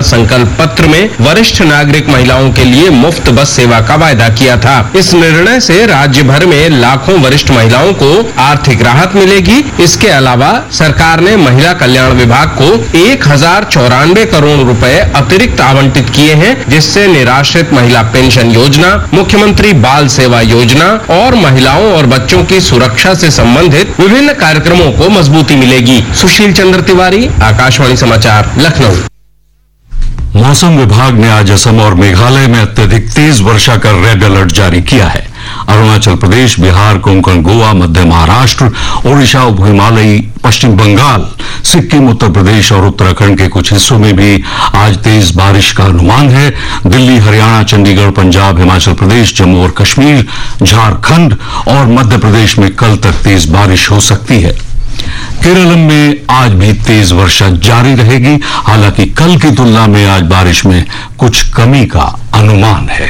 संकल्प पत्र में वरिष्ठ नागरिक महिलाओं के लिए मुफ्त बस सेवा का वायदा किया था। इस निर्णय से राज्य भर में लाखों वरिष्ठ महिलाओं को आर्थिक राहत मिलेगी। इसके अलावा सरकार ने महिला कल्याण विभाग को 1094 करोड़ रुपए अतिरिक्त आवंटित किए हैं, जिससे निराश्रित महिला पेंशन योजना, मुख्यमंत्री बाल सेवा योजना और महिलाओं और बच्चों की सुरक्षा से संबंधित विभिन्न कार्यक्रमों को मजबूती मिलेगी। सुशील चंद्र तिवारी, आकाशवाणी समाचार, लखनऊ। मौसम विभाग ने आज असम और मेघालय में अत्यधिक तेज वर्षा का रेड अलर्ट जारी किया है। अरुणाचल प्रदेश, बिहार, कोंकण, गोवा, मध्य महाराष्ट्र, ओडिशा, उप हिमालयी, पश्चिम बंगाल, सिक्किम, उत्तर प्रदेश और उत्तराखंड के कुछ हिस्सों में भी आज तेज बारिश का अनुमान है। दिल्ली, हरियाणा, चंडीगढ़, पंजाब, हिमाचल प्रदेश, जम्मू और कश्मीर, झारखंड और मध्य प्रदेश में कल तक तेज बारिश हो सकती है। केरल में आज भी तेज वर्षा जारी रहेगी। हालांकि कल की तुलना में आज बारिश में कुछ कमी का अनुमान है।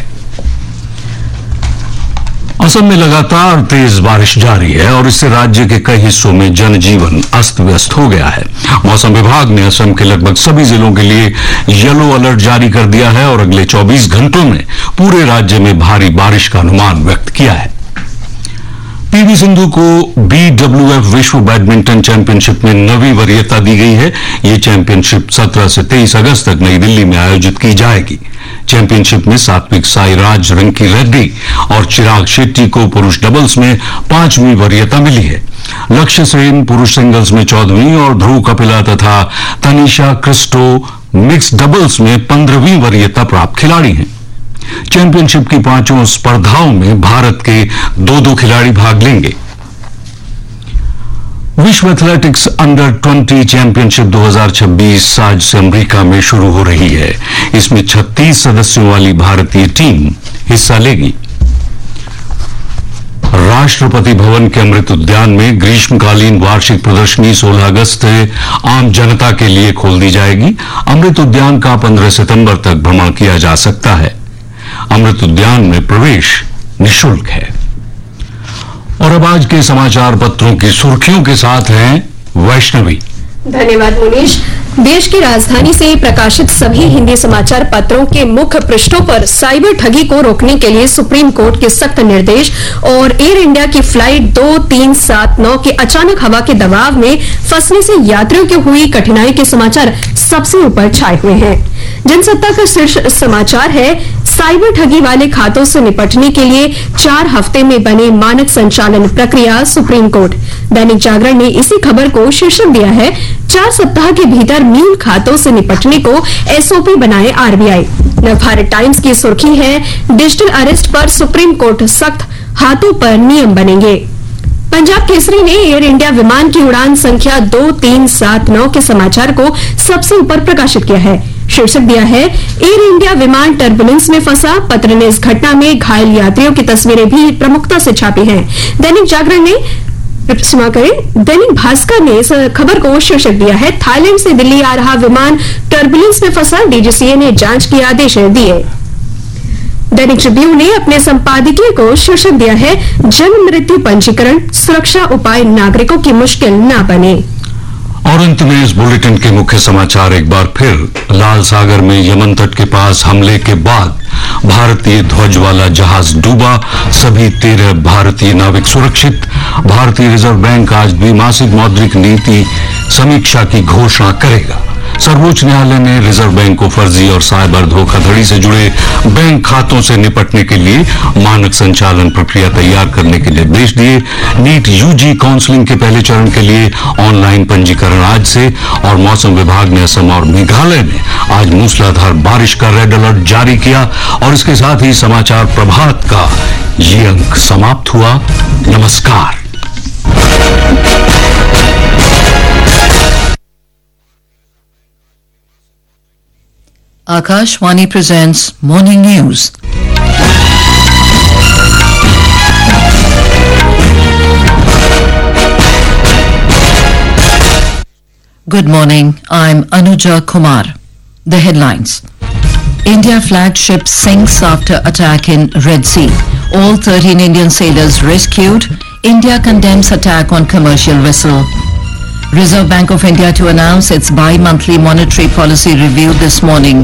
असम में लगातार तेज बारिश जारी है और इससे राज्य के कई हिस्सों में जनजीवन अस्त व्यस्त हो गया है। मौसम विभाग ने असम के लगभग सभी जिलों के लिए येलो अलर्ट जारी कर दिया है और अगले 24 घंटों में पूरे राज्य में भारी बारिश का अनुमान व्यक्त किया है। पीवी सिंधु को BWF विश्व बैडमिंटन चैंपियनशिप में नवी वरीयता दी गई है। ये चैंपियनशिप 17 से 23 अगस्त तक नई दिल्ली में आयोजित की जाएगी। चैंपियनशिप में सात्विक साईराज रंकी रेड्डी और चिराग शेट्टी को पुरुष डबल्स में 5वीं वरीयता मिली है। लक्ष्य सेन पुरुष सिंगल्स में 14वीं और ध्रुव कपिला तथा तनिषा क्रिस्टो मिक्स डबल्स में 15वीं वरीयता प्राप्त खिलाड़ी हैं। चैंपियनशिप की 5 स्पर्धाओं में भारत के 2 खिलाड़ी भाग लेंगे। विश्व एथलेटिक्स अंडर 20 चैंपियनशिप 2026 आज से अमेरिका में शुरू हो रही है। इसमें 36 सदस्यों वाली भारतीय टीम हिस्सा लेगी। राष्ट्रपति भवन के अमृत उद्यान में ग्रीष्मकालीन वार्षिक प्रदर्शनी 16 अगस्त से आम जनता के लिए खोल दी जाएगी। अमृत उद्यान का 15 सितंबर तक भ्रमण किया जा सकता है। अमृत उद्यान में प्रवेश निःशुल्क है। और अब आज के समाचार पत्रों की सुर्खियों के साथ हैं वैष्णवी। धन्यवाद मुनीश। देश की राजधानी से प्रकाशित सभी हिंदी समाचार पत्रों के मुख्य पृष्ठों पर साइबर ठगी को रोकने के लिए सुप्रीम कोर्ट के सख्त निर्देश और एयर इंडिया की फ्लाइट 2379 के अचानक हवा के दबाव में फंसने से यात्रियों की हुई कठिनाई के समाचार सबसे ऊपर छाए हुए हैं। जनसत्ता का शीर्ष समाचार है, साइबर ठगी वाले खातों से निपटने के लिए 4 हफ्ते में बने मानक संचालन प्रक्रिया सुप्रीम कोर्ट। दैनिक जागरण ने इसी खबर को शीर्षक दिया है, 4 सप्ताह के भीतर मूल खातों से निपटने को एसओपी बनाए आरबीआई। नवभारत टाइम्स की सुर्खी है, डिजिटल अरेस्ट पर सुप्रीम कोर्ट सख्त, हाथों पर नियम बनेंगे। पंजाब केसरी ने एयर इंडिया विमान की उड़ान संख्या 2379 के समाचार को सबसे ऊपर प्रकाशित किया है। शीर्षक दिया है, एयर इंडिया विमान टर्बुलेंस में फंसा। पत्र ने इस घटना में घायल यात्रियों की तस्वीरें भी प्रमुखता से छापी हैं। दैनिक भास्कर ने इस खबर को शीर्षक दिया है, थाईलैंड से दिल्ली आ रहा विमान टर्बुलेंस में फंसा, डीजीसीए ने जांच के आदेश दिए। दैनिक ट्रिब्यून ने अपने संपादकीय को शीर्षक दिया है, जन्म मृत्यु पंजीकरण सुरक्षा उपाय नागरिकों की मुश्किल न बने। और अंत में इस बुलेटिन के मुख्य समाचार एक बार फिर। लाल सागर में यमन तट के पास हमले के बाद भारतीय ध्वज वाला जहाज डूबा, सभी 13 भारतीय नाविक सुरक्षित। भारतीय रिजर्व बैंक आज द्विमासिक मौद्रिक नीति समीक्षा की घोषणा करेगा। सर्वोच्च न्यायालय ने रिजर्व बैंक को फर्जी और साइबर धोखाधड़ी से जुड़े बैंक खातों से निपटने के लिए मानक संचालन प्रक्रिया तैयार करने के निर्देश दिए। नीट यूजी काउंसलिंग के पहले चरण के लिए ऑनलाइन पंजीकरण आज से। और मौसम विभाग ने असम और मेघालय में आज मूसलाधार बारिश का रेड अलर्ट जारी किया। और इसके साथ ही समाचार प्रभात का ये अंक समाप्त हुआ। नमस्कार। Akashvani presents Morning News. Good morning, I'm Anuja Kumar. The headlines. India flagship sinks after attack in Red Sea. All 13 Indian sailors rescued. India condemns attack on commercial vessel. Reserve Bank of India to announce its bi-monthly monetary policy review this morning.